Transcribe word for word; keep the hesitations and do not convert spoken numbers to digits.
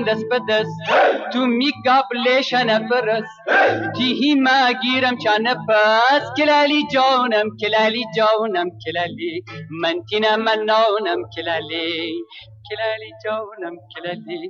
دست به دست تو میگابلش نفرس تیهی ما گیرم چا نفس کلالی جانم کلالی جانم کلالی من تینا منانم کلالی کلالی جانم کلالی